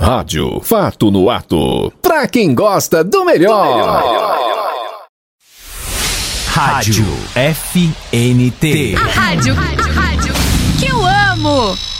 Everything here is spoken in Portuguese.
Rádio Fato no Ato. Pra quem gosta do melhor. Rádio FNT. A rádio que eu amo.